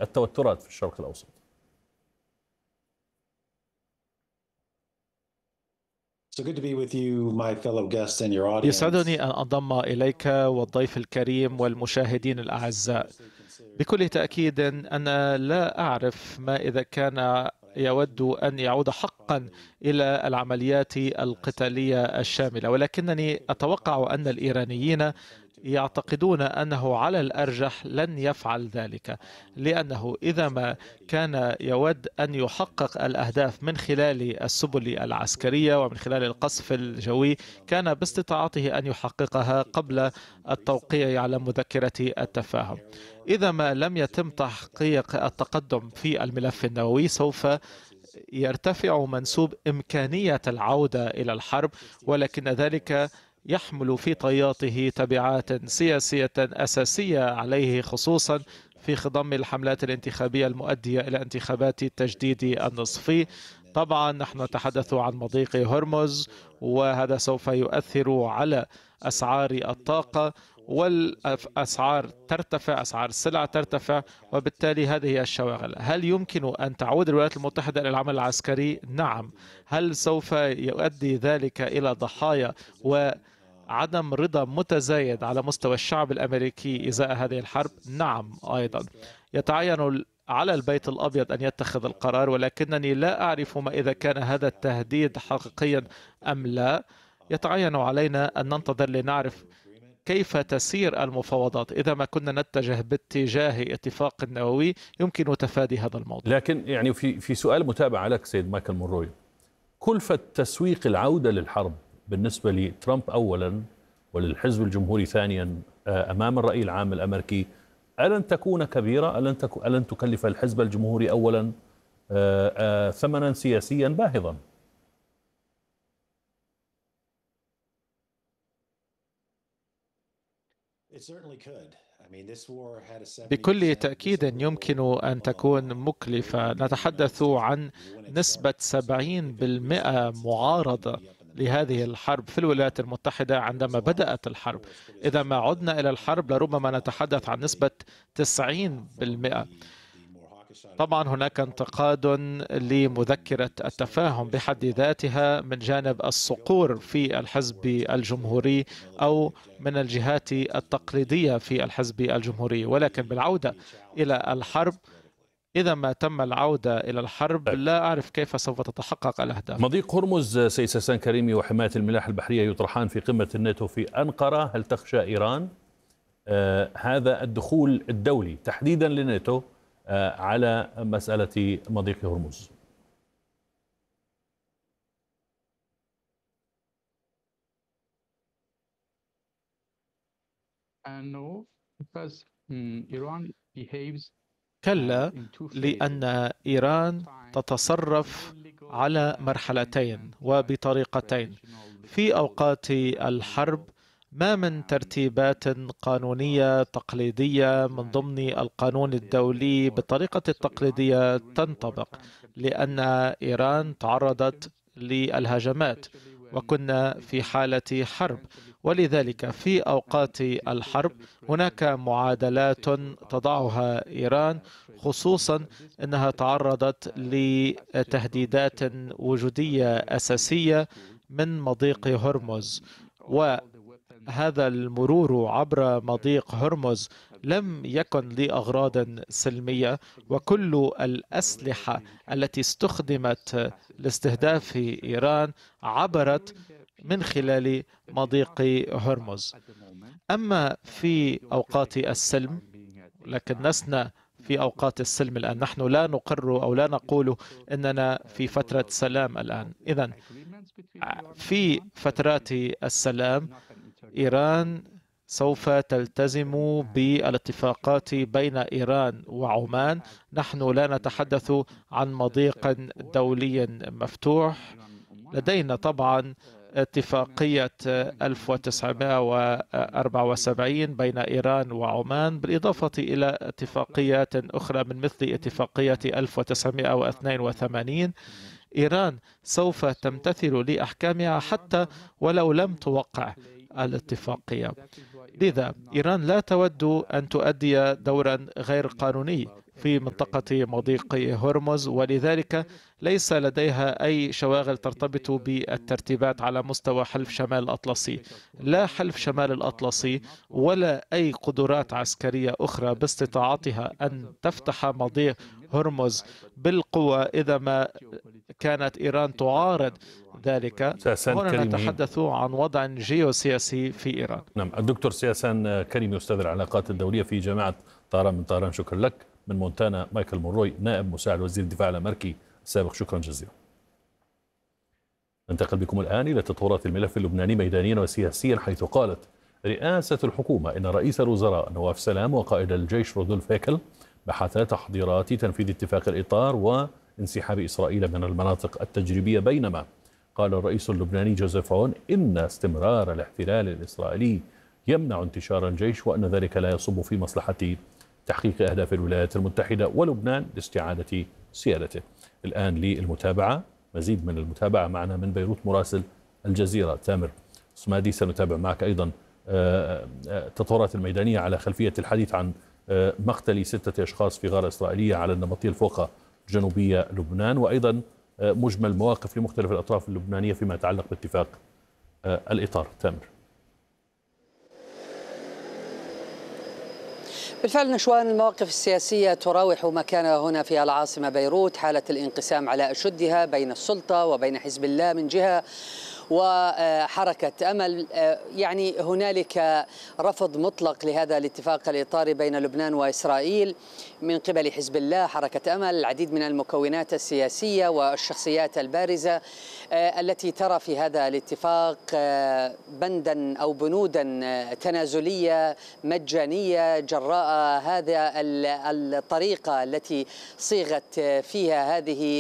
التوترات في الشرق الأوسط؟ يسعدني أن أنضم إليك والضيف الكريم والمشاهدين الأعزاء. بكل تأكيد أنا لا أعرف ما إذا كان يود أن يعود حقا إلى العمليات القتالية الشاملة، ولكنني أتوقع أن الإيرانيين يعتقدون أنه على الأرجح لن يفعل ذلك، لأنه إذا ما كان يود أن يحقق الأهداف من خلال السبل العسكرية ومن خلال القصف الجوي كان باستطاعته أن يحققها قبل التوقيع على مذكرة التفاهم. إذا ما لم يتم تحقيق التقدم في الملف النووي سوف يرتفع منسوب إمكانية العودة إلى الحرب، ولكن ذلك يحمل في طياته تبعات سياسية أساسية عليه، خصوصا في خضم الحملات الانتخابية المؤدية إلى انتخابات التجديد النصفي. طبعا نحن نتحدث عن مضيق هرمز، وهذا سوف يؤثر على أسعار الطاقة، والأسعار ترتفع، أسعار السلع ترتفع، وبالتالي هذه هي الشواغل. هل يمكن أن تعود الولايات المتحدة إلى العمل العسكري؟ نعم. هل سوف يؤدي ذلك إلى ضحايا وعدم رضا متزايد على مستوى الشعب الأمريكي إزاء هذه الحرب؟ نعم أيضا. يتعين على البيت الأبيض أن يتخذ القرار، ولكنني لا أعرف ما إذا كان هذا التهديد حقيقيا أم لا. يتعين علينا أن ننتظر لنعرف كيف تسير المفاوضات. إذا ما كنا نتجه باتجاه اتفاق نووي يمكن تفادي هذا الموضوع. لكن يعني في سؤال متابع لك سيد مايكل مونروي، كلفة تسويق العودة للحرب بالنسبة لترامب أولا وللحزب الجمهوري ثانيا أمام الرأي العام الأمريكي ألن تكون كبيرة؟ ألن تكلف الحزب الجمهوري أولا ثمنا سياسيا باهظا؟ بكل تأكيد يمكن أن تكون مكلفة. نتحدث عن نسبة 70% معارضة لهذه الحرب في الولايات المتحدة عندما بدأت الحرب. إذا ما عدنا إلى الحرب لربما نتحدث عن نسبة 90%. طبعا هناك انتقاد لمذكرة التفاهم بحد ذاتها من جانب الصقور في الحزب الجمهوري أو من الجهات التقليدية في الحزب الجمهوري، ولكن بالعودة إلى الحرب، إذا ما تم العودة إلى الحرب لا أعرف كيف سوف تتحقق الأهداف. مضيق هرمز سيد ساسان كريمي وحماية الملاحة البحرية يطرحان في قمة الناتو في أنقرة. هل تخشى إيران هذا الدخول الدولي تحديدا للناتو على مسألة مضيق هرمز؟ كلا، لأن إيران تتصرف على مرحلتين وبطريقتين. في أوقات الحرب ما من ترتيبات قانونية تقليدية من ضمن القانون الدولي بالطريقة التقليدية تنطبق، لأن إيران تعرضت للهجمات وكنا في حالة حرب، ولذلك في أوقات الحرب هناك معادلات تضعها إيران، خصوصا أنها تعرضت لتهديدات وجودية أساسية من مضيق هرمز، وهذا المرور عبر مضيق هرمز لم يكن لأغراض سلمية، وكل الأسلحة التي استخدمت لاستهداف إيران عبرت من خلال مضيق هرمز. أما في أوقات السلم، لكن لسنا في أوقات السلم الآن، نحن لا نقر أو لا نقول أننا في فترة سلام الآن. إذن في فترات السلام إيران سوف تلتزم بالاتفاقات بين إيران وعمان. نحن لا نتحدث عن مضيق دولي مفتوح. لدينا طبعا اتفاقية 1974 بين إيران وعمان، بالإضافة إلى اتفاقيات أخرى من مثل اتفاقية 1982. إيران سوف تمتثل لأحكامها حتى ولو لم توقع الاتفاقية. لذا إيران لا تود أن تؤدي دورا غير قانوني في منطقة مضيق هرمز، ولذلك ليس لديها أي شواغل ترتبط بالترتيبات على مستوى حلف شمال الأطلسي. لا حلف شمال الأطلسي ولا أي قدرات عسكرية أخرى باستطاعتها أن تفتح مضيق هرمز بالقوة إذا ما كانت إيران تعارض ذلك. هنا نتحدث عن وضع جيوسياسي في إيران. نعم. الدكتور سياسان كريمي، أستاذ العلاقات الدولية في جامعة طهران من طهران، شكرا لك. من مونتانا مايكل مونروي، نائب مساعد وزير الدفاع الأمريكي السابق، شكرا جزيلا. ننتقل بكم الآن إلى تطورات الملف اللبناني ميدانيا وسياسيا، حيث قالت رئاسة الحكومة إن رئيس الوزراء نواف سلام وقائد الجيش رودولف هيكل بحثا تحضيرات تنفيذ اتفاق الإطار وانسحاب إسرائيل من المناطق التجريبية، بينما قال الرئيس اللبناني جوزيف عون إن استمرار الاحتلال الإسرائيلي يمنع انتشار الجيش، وأن ذلك لا يصب في مصلحة تحقيق أهداف الولايات المتحدة ولبنان لاستعادة سيادته. الآن للمتابعة، مزيد من المتابعة معنا من بيروت مراسل الجزيرة تامر صمادي. سنتابع معك أيضا التطورات الميدانية على خلفية الحديث عن مقتل 6 أشخاص في غارة إسرائيلية على النبطية الفوقة جنوبية لبنان، وأيضا مجمل مواقف لمختلف الأطراف اللبنانية فيما يتعلق باتفاق الإطار. تامر. بالفعل نشوان، المواقف السياسية تراوح مكانها هنا في العاصمة بيروت، حالة الانقسام على أشدها بين السلطة وبين حزب الله من جهة وحركة أمل. يعني هنالك رفض مطلق لهذا الاتفاق الإطاري بين لبنان وإسرائيل من قبل حزب الله، حركة أمل، العديد من المكونات السياسية والشخصيات البارزة التي ترى في هذا الاتفاق بندا أو بنودا تنازلية مجانية جراء هذا الطريقة التي صيغت فيها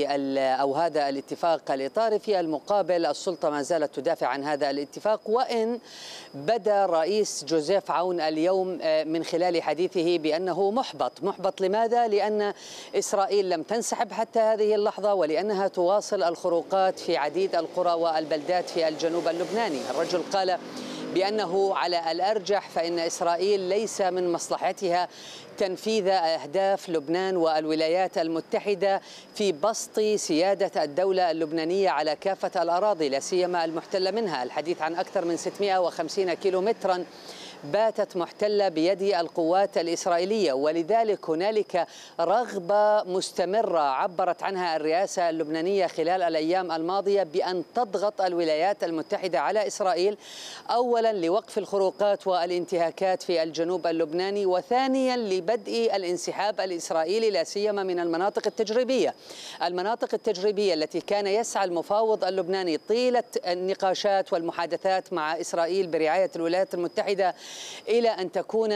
هذا الاتفاق الإطاري. في المقابل السلطة ما زالت تدافع عن هذا الاتفاق، وإن بدا الرئيس جوزيف عون اليوم من خلال حديثه بأنه محبط. لماذا؟ لأن إسرائيل لم تنسحب حتى هذه اللحظة، ولأنها تواصل الخروقات في عديد القرى والبلدات في الجنوب اللبناني. الرجل قال بأنه على الأرجح فإن إسرائيل ليس من مصلحتها تنفيذ أهداف لبنان والولايات المتحدة في بسط سيادة الدولة اللبنانية على كافة الأراضي، لا سيما المحتلة منها. الحديث عن أكثر من 650 كيلومترا باتت محتلة بيد القوات الإسرائيلية، ولذلك هنالك رغبة مستمرة عبرت عنها الرئاسة اللبنانية خلال الأيام الماضية بأن تضغط الولايات المتحدة على إسرائيل، أولا لوقف الخروقات والانتهاكات في الجنوب اللبناني، وثانيا لبدء الانسحاب الإسرائيلي لا سيما من المناطق التجريبية. المناطق التجريبية التي كان يسعى المفاوض اللبناني طيلة النقاشات والمحادثات مع إسرائيل برعاية الولايات المتحدة إلى أن تكون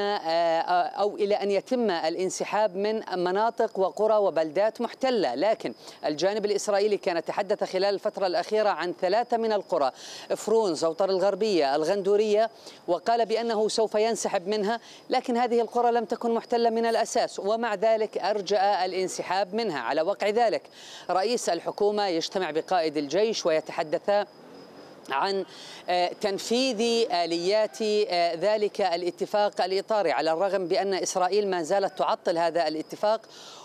أو إلى أن يتم الانسحاب من مناطق وقرى وبلدات محتلة. لكن الجانب الإسرائيلي كان يتحدث خلال الفترة الأخيرة عن 3 من القرى، إفرون، زوطر الغربية، الغندورية، وقال بأنه سوف ينسحب منها، لكن هذه القرى لم تكن محتلة من الأساس، ومع ذلك أرجأ الانسحاب منها. على وقع ذلك رئيس الحكومة يجتمع بقائد الجيش ويتحدث عن تنفيذ آليات ذلك الاتفاق الإطاري، على الرغم بأن إسرائيل ما زالت تعطل هذا الاتفاق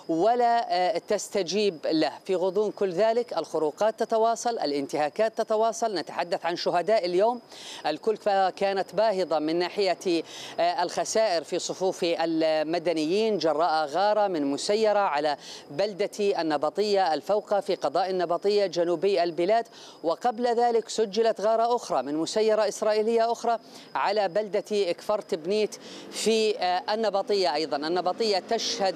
ولا تستجيب له. في غضون كل ذلك الخروقات تتواصل، الانتهاكات تتواصل، نتحدث عن شهداء اليوم. الكلفة كانت باهظة من ناحية الخسائر في صفوف المدنيين جراء غارة من مسيرة على بلدة النبطية الفوقة في قضاء النبطية جنوبي البلاد، وقبل ذلك سجلت غارة أخرى من مسيرة إسرائيلية أخرى على بلدة إكفرت بنيت في النبطية. أيضا النبطية تشهد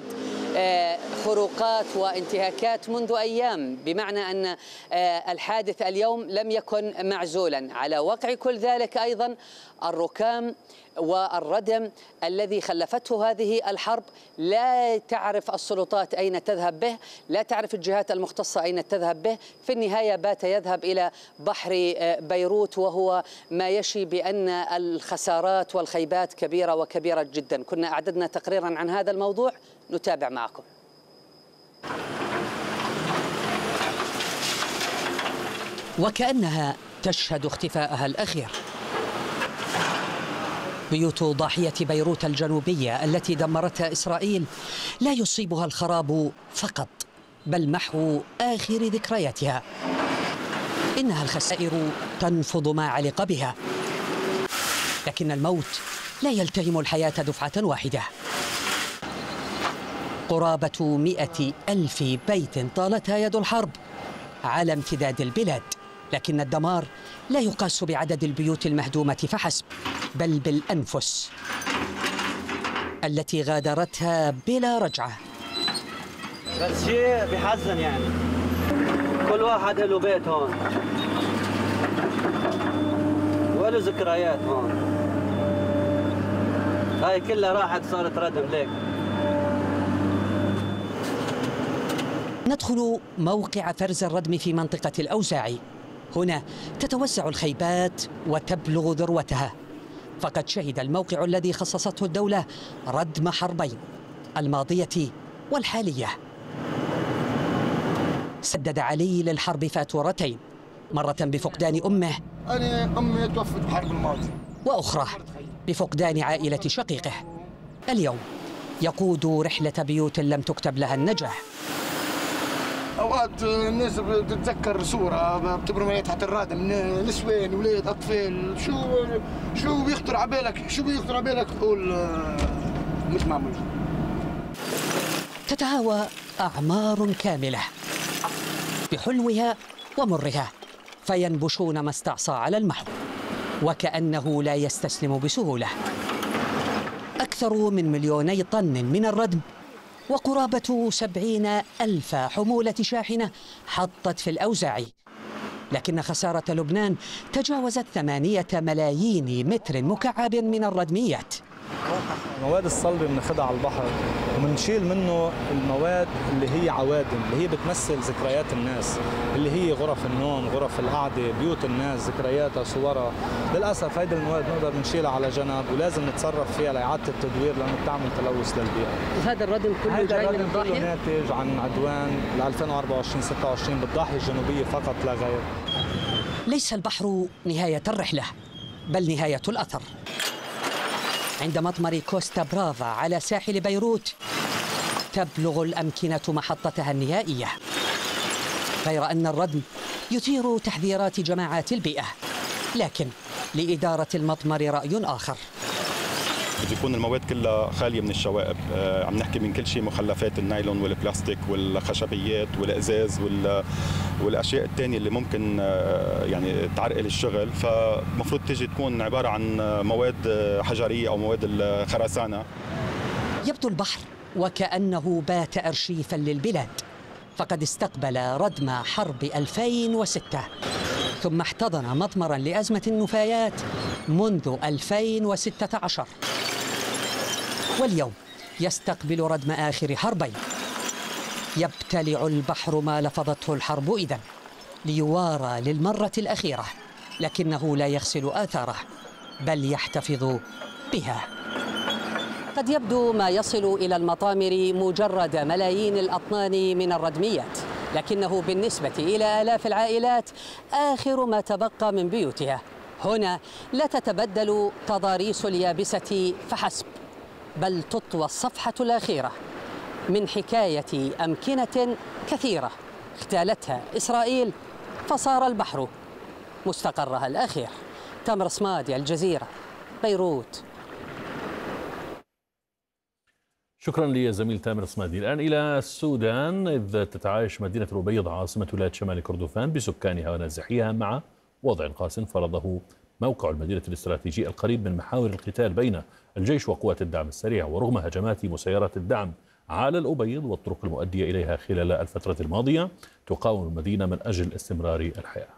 خروقات وانتهاكات منذ أيام، بمعنى أن الحادث اليوم لم يكن معزولا. على وقع كل ذلك أيضا الركام والردم الذي خلفته هذه الحرب، لا تعرف السلطات أين تذهب به، لا تعرف الجهات المختصة أين تذهب به. في النهاية بات يذهب إلى بحر بيروت، وهو ما يشي بأن الخسارات والخيبات كبيرة وكبيرة جدا. كنا أعددنا تقريرا عن هذا الموضوع، نتابع معكم. وكأنها تشهد اختفاءها الأخير. بيوت ضاحية بيروت الجنوبية التي دمرتها إسرائيل لا يصيبها الخراب فقط، بل محو آخر ذكرياتها. إنها الخسائر تنفض ما علق بها، لكن الموت لا يلتهم الحياة دفعة واحدة. قرابة 100,000 بيت طالتها يد الحرب على امتداد البلاد، لكن الدمار لا يقاس بعدد البيوت المهدومة فحسب، بل بالأنفس التي غادرتها بلا رجعة. بس شيء بيحزن يعني، كل واحد له بيت هون وله ذكريات هون، هاي كلها راحت صارت ردم ليك. ندخل موقع فرز الردم في منطقة الأوزاعي. هنا تتوسع الخيبات وتبلغ ذروتها، فقد شهد الموقع الذي خصصته الدولة ردم حربين، الماضية والحالية. سدد علي للحرب فاتورتين، مرة بفقدان أمه، أنا أمي توفت بحرب الماضي، وأخرى بفقدان عائلة شقيقه. اليوم يقود رحلة بيوت لم تكتب لها النجاح. أوقات الناس بتتذكر صورة بتبرم تحت الرادم، نسوان ولاد أطفال، شو بيخطر على بالك تقول مش معمول. تتهاوى أعمار كاملة بحلوها ومرها، فينبشون ما استعصى على المحو، وكأنه لا يستسلم بسهولة. أكثر من 2,000,000 طن من الردم وقرابة 70,000 حمولة شاحنة حطت في الأوزاعي، لكن خسارة لبنان تجاوزت 8 ملايين متر مكعب من الردميات. مواد الصلبة بناخدها على البحر وبنشيل منه المواد اللي هي عوادم، اللي هي بتمثل ذكريات الناس، اللي هي غرف النوم، غرف القعدة، بيوت الناس، ذكرياتها، صورها. للأسف هيدي المواد نقدر نشيلها على جنب ولازم نتصرف فيها لإعادة التدوير لأنه بتعمل تلوث للبيئة. وهذا الردم كله جاي من الضاحية؟ كله ناتج عن عدوان ل 2024-26 بالضاحية الجنوبية فقط لا غير. ليس البحر نهاية الرحلة، بل نهاية الأثر. عند مطمر كوستا برافا على ساحل بيروت تبلغ الأمكنة محطتها النهائية، غير أن الردم يثير تحذيرات جماعات البيئة، لكن لإدارة المطمر رأي آخر. بده يكون المواد كلها خاليه من الشوائب، عم نحكي من كل شيء، مخلفات النايلون والبلاستيك والخشبيات والازاز والاشياء الثانيه اللي ممكن يعني تعرقل الشغل، فمفروض تيجي تكون عباره عن مواد حجريه او مواد الخرسانه. يبدو البحر وكأنه بات أرشيفا للبلاد، فقد استقبل ردم حرب 2006 ثم احتضن مطمرا لأزمة النفايات منذ 2016، واليوم يستقبل ردم آخر حربين. يبتلع البحر ما لفظته الحرب إذن ليوارى للمرة الأخيرة، لكنه لا يغسل آثاره بل يحتفظ بها. قد يبدو ما يصل إلى المطامر مجرد ملايين الأطنان من الردميات، لكنه بالنسبة إلى آلاف العائلات آخر ما تبقى من بيوتها. هنا لا تتبدل تضاريس اليابسة فحسب، بل تطوى الصفحة الأخيرة من حكاية أمكنة كثيرة اغتالتها إسرائيل، فصار البحر مستقرها الأخير. تامر صمادي، الجزيرة، بيروت. شكرا لي زميل تامر صمادي. الآن إلى السودان، إذ تتعايش مدينة الأبيض عاصمة ولاية شمال كردفان بسكانها ونازحيها مع وضع قاس فرضه موقع المدينة الاستراتيجي القريب من محاور القتال بين الجيش وقوات الدعم السريع. ورغم هجمات مسيرات الدعم على الأبيض والطرق المؤدية إليها خلال الفترة الماضية، تقاوم المدينة من أجل استمرار الحياة.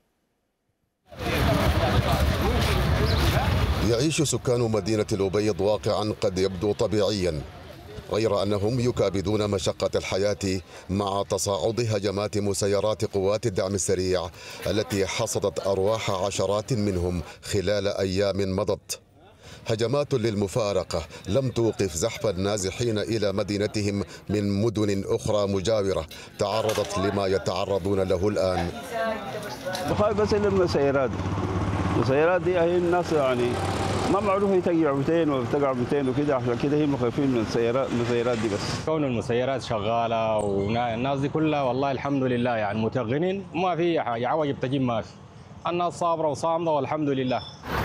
يعيش سكان مدينة الأبيض واقعا قد يبدو طبيعيا، غير أنهم يكابدون مشقة الحياة مع تصاعد هجمات مسيرات قوات الدعم السريع التي حصدت أرواح عشرات منهم خلال أيام مضت. هجمات للمفارقة لم توقف زحف النازحين إلى مدينتهم من مدن أخرى مجاورة تعرضت لما يتعرضون له الآن. بخاف بس المسيرات دي هي الناس يعني ما معروف هي تقع 200 وتقع 200 وكده، عشان كده هم خايفين من المسيرات دي. بس كون المسيرات شغاله والناس دي كلها والله الحمد لله يعني متغنين وما في حاجه عوج بتجيب، ما في، الناس صابره وصامده والحمد لله.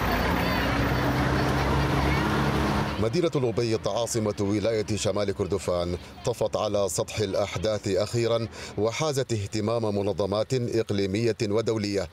مدينة الأبيض عاصمة ولاية شمال كردفان طفت على سطح الأحداث أخيرا، وحازت اهتمام منظمات إقليمية ودولية